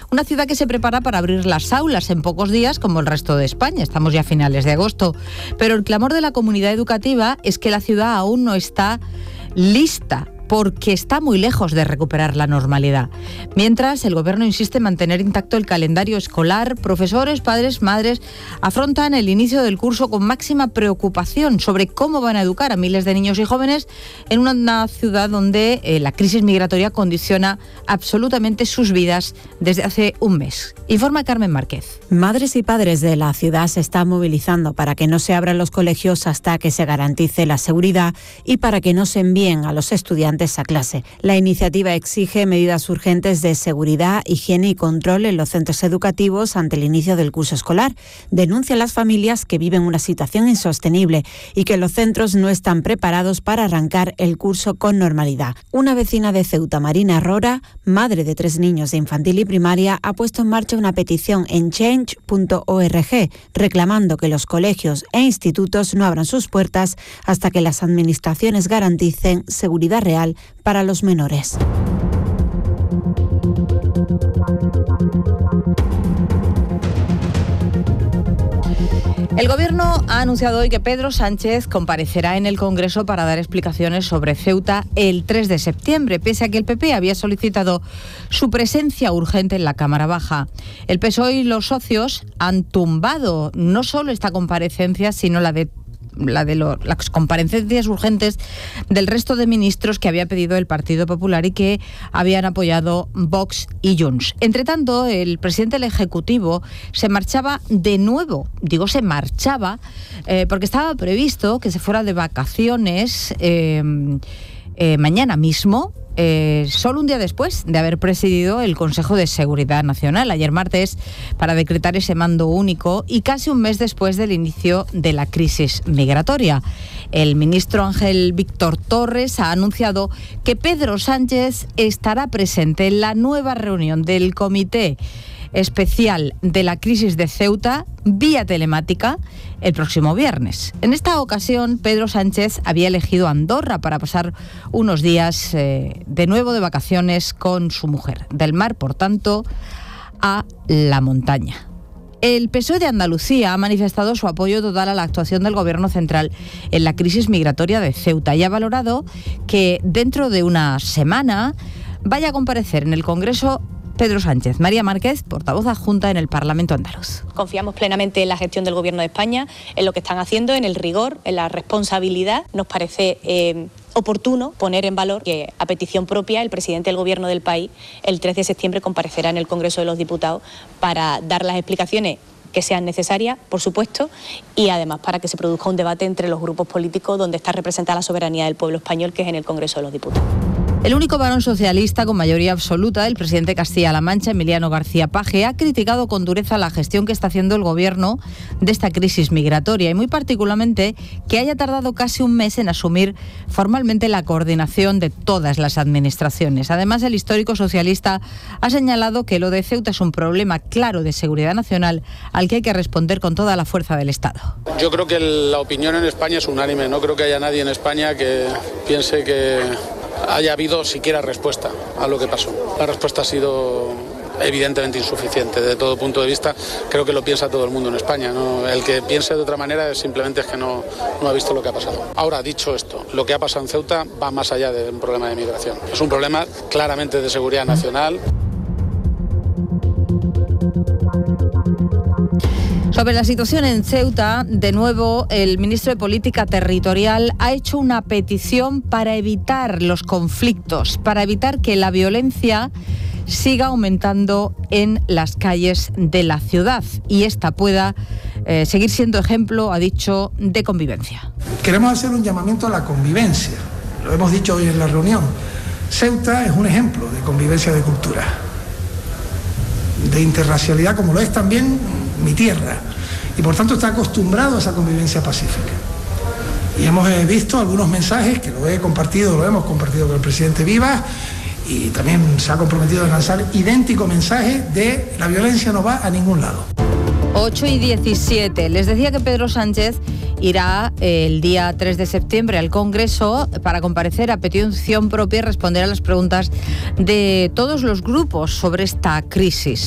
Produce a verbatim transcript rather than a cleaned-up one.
Una ciudad que se prepara para abrir las aulas en pocos días, como el resto de España. Estamos ya a finales de agosto. Pero el clamor de la comunidad educativa es que la ciudad aún no está lista, porque está muy lejos de recuperar la normalidad. Mientras, el Gobierno insiste en mantener intacto el calendario escolar, profesores, padres, madres afrontan el inicio del curso con máxima preocupación sobre cómo van a educar a miles de niños y jóvenes en una ciudad donde eh, la crisis migratoria condiciona absolutamente sus vidas desde hace un mes. Informa Carmen Márquez. Madres y padres de la ciudad se están movilizando para que no se abran los colegios hasta que se garantice la seguridad y para que no se envíen a los estudiantes a clase. La iniciativa exige medidas urgentes de seguridad, higiene y control en los centros educativos ante el inicio del curso escolar. Denuncia a las familias que viven una situación insostenible y que los centros no están preparados para arrancar el curso con normalidad. Una vecina de Ceuta, Marina Rora, madre de tres niños de infantil y primaria, ha puesto en marcha una petición en change punto org reclamando que los colegios e institutos no abran sus puertas hasta que las administraciones garanticen seguridad real para los menores. El Gobierno ha anunciado hoy que Pedro Sánchez comparecerá en el Congreso para dar explicaciones sobre Ceuta el tres de septiembre, pese a que el P P había solicitado su presencia urgente en la Cámara Baja. El P S O E y los socios han tumbado no solo esta comparecencia, sino la de la de lo, las comparecencias urgentes del resto de ministros que había pedido el Partido Popular y que habían apoyado Vox y Junts. Entre tanto, el presidente del Ejecutivo se marchaba de nuevo, digo se marchaba, eh, porque estaba previsto que se fuera de vacaciones eh, eh, mañana mismo, Eh, solo un día después de haber presidido el Consejo de Seguridad Nacional, ayer martes, para decretar ese mando único y casi un mes después del inicio de la crisis migratoria. El ministro Ángel Víctor Torres ha anunciado que Pedro Sánchez estará presente en la nueva reunión del Comité Especial de la Crisis de Ceuta vía telemática el próximo viernes. En esta ocasión, Pedro Sánchez había elegido Andorra para pasar unos días eh, de nuevo de vacaciones con su mujer. Del mar, por tanto, a la montaña. El P S O E de Andalucía ha manifestado su apoyo total a la actuación del Gobierno central en la crisis migratoria de Ceuta y ha valorado que dentro de una semana vaya a comparecer en el Congreso Pedro Sánchez. María Márquez, portavoz adjunta en el Parlamento andaluz. Confiamos plenamente en la gestión del Gobierno de España, en lo que están haciendo, en el rigor, en la responsabilidad. Nos parece eh, oportuno poner en valor que, a petición propia, el presidente del Gobierno del país el tres de septiembre comparecerá en el Congreso de los Diputados para dar las explicaciones que sean necesarias, por supuesto, y además para que se produzca un debate entre los grupos políticos donde está representada la soberanía del pueblo español, que es en el Congreso de los Diputados. El único varón socialista con mayoría absoluta, el presidente de Castilla-La Mancha, Emiliano García Paje, ha criticado con dureza la gestión que está haciendo el Gobierno de esta crisis migratoria y muy particularmente que haya tardado casi un mes en asumir formalmente la coordinación de todas las administraciones. Además, el histórico socialista ha señalado que lo de Ceuta es un problema claro de seguridad nacional al que hay que responder con toda la fuerza del Estado. Yo creo que la opinión en España es unánime. No creo que haya nadie en España que piense que haya habido siquiera respuesta a lo que pasó. La respuesta ha sido evidentemente insuficiente desde todo punto de vista. Creo que lo piensa todo el mundo en España, ¿no? El que piense de otra manera es simplemente es que no, no ha visto lo que ha pasado. Ahora, dicho esto, lo que ha pasado en Ceuta va más allá de un problema de migración. Es un problema claramente de seguridad nacional. Sobre la situación en Ceuta, de nuevo, el ministro de Política Territorial ha hecho una petición para evitar los conflictos, para evitar que la violencia siga aumentando en las calles de la ciudad y esta pueda eh, seguir siendo ejemplo, ha dicho, de convivencia. Queremos hacer un llamamiento a la convivencia, lo hemos dicho hoy en la reunión. Ceuta es un ejemplo de convivencia de cultura, de interracialidad, como lo es también mi tierra, y por tanto está acostumbrado a esa convivencia pacífica. Y hemos visto algunos mensajes que lo he compartido, lo hemos compartido con el presidente Vivas, y también se ha comprometido a lanzar idéntico mensaje de la violencia no va a ningún lado. ocho y diecisiete. Les decía que Pedro Sánchez irá el día tres de septiembre al Congreso para comparecer a petición propia y responder a las preguntas de todos los grupos sobre esta crisis.